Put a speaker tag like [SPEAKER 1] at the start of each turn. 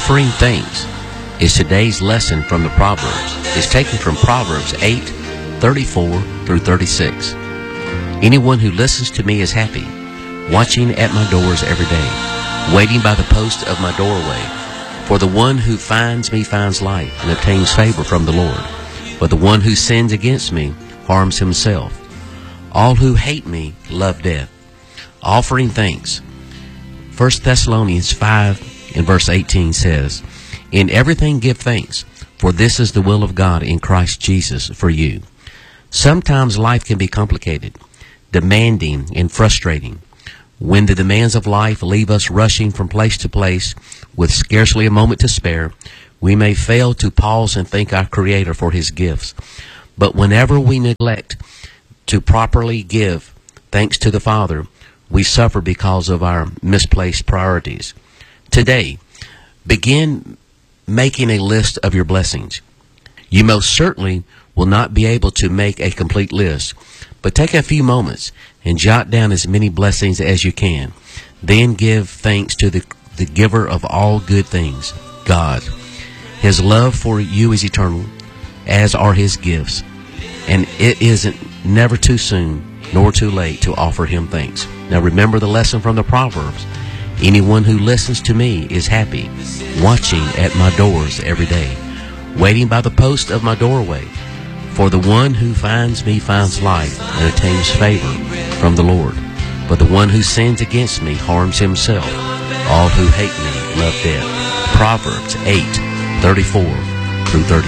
[SPEAKER 1] Offering thanks is today's lesson from the Proverbs. It's taken from Proverbs 8:34 through 36. Anyone who listens to me is happy, watching at my doors every day, waiting by the post of my doorway. For the one who finds me finds life and obtains favor from the Lord. But the one who sins against me harms himself. All who hate me love death. Offering thanks. 1 Thessalonians 5 and verse 18 says, "In everything give thanks, for this is the will of God in Christ Jesus for you." Sometimes life can be complicated, demanding, and frustrating. When the demands of life leave us rushing from place to place with scarcely a moment to spare, we may fail to pause and thank our Creator for His gifts. But whenever we neglect to properly give thanks to the Father, we suffer because of our misplaced priorities. Today, begin making a list of your blessings. You most certainly will not be able to make a complete list, but take a few moments and jot down as many blessings as you can. Then give thanks to the giver of all good things, God. His love for you is eternal, as are His gifts, and it isn't never too soon nor too late to offer Him thanks. Now remember the lesson from the Proverbs. Anyone who listens to me is happy, watching at my doors every day, waiting by the post of my doorway. For the one who finds me finds life and attains favor from the Lord. But the one who sins against me harms himself. All who hate me love death. Proverbs 8:34 through 36.